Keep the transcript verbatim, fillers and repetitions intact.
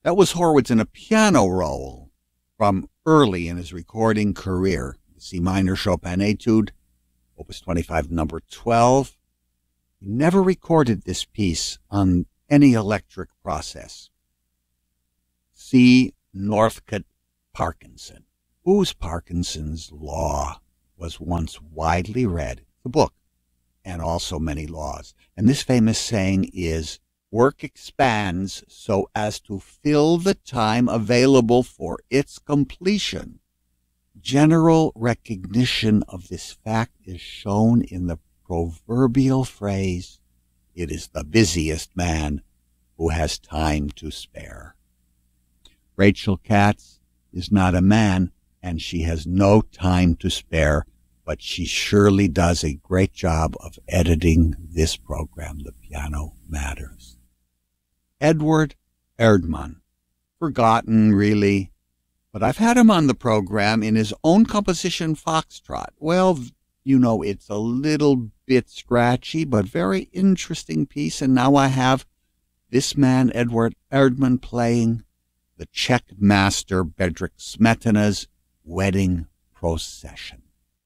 That was Horowitz in a piano roll from early in his recording career. The C minor Chopin Etude, Opus twenty-five, number twelve. He never recorded this piece on any electric process. C. Northcote Parkinson, whose Parkinson's Law was once widely read, the book, and also many laws. And this famous saying is, work expands so as to fill the time available for its completion. General recognition of this fact is shown in the proverbial phrase, it is the busiest man who has time to spare. Rachel Katz is not a man, and she has no time to spare, but she surely does a great job of editing this program, The Piano Matters. Edward Erdmann, forgotten really, but I've had him on the program in his own composition Foxtrot. Well, you know, it's a little bit scratchy, but very interesting piece, and now I have this man, Edward Erdmann, playing the Czech master Bedřich Smetana's Wedding Procession.